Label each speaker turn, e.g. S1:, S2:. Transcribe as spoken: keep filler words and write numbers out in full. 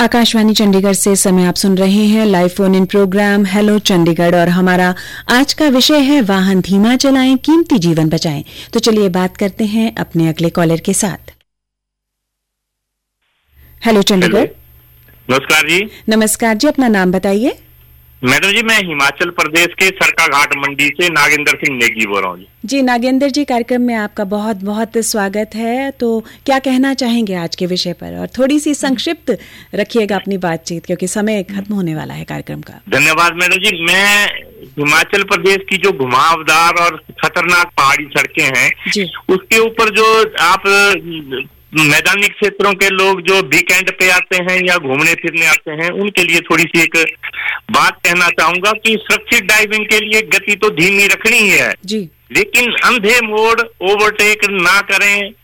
S1: आकाशवाणी चंडीगढ़ से समय आप सुन रहे हैं live phone in programme hello Chandigarh और हमारा आज का विषय है वाहन धीमा चलाएं, कीमती जीवन बचाएं। तो चलिए बात करते हैं अपने अगले कॉलर के साथ। हेलो चंडीगढ़।
S2: नमस्कार जी।
S1: नमस्कार जी, अपना नाम बताइए।
S2: मैडम जी, मैं हिमाचल प्रदेश के सरका घाट मंडी से नागेंद्र सिंह नेगी बोल रहा हूँ जी।
S1: जी नागेंद्र जी, कार्यक्रम में आपका बहुत बहुत स्वागत है। तो क्या कहना चाहेंगे आज के विषय पर, और थोड़ी सी संक्षिप्त रखिएगा अपनी बातचीत क्योंकि समय खत्म होने वाला है कार्यक्रम का।
S2: धन्यवाद मैडम जी। मैं हिमाचल प्रदेश की जो घुमावदार और खतरनाक पहाड़ी सड़कें हैं उसके ऊपर जो आप मैदानी क्षेत्रों के लोग जो वीकेंड पे आते हैं या घूमने फिरने आते हैं उनके लिए थोड़ी सी एक बात कहना चाहूंगा कि सुरक्षित ड्राइविंग के लिए गति तो धीमी रखनी ही है जी, लेकिन अंधे मोड़ ओवरटेक ना करें,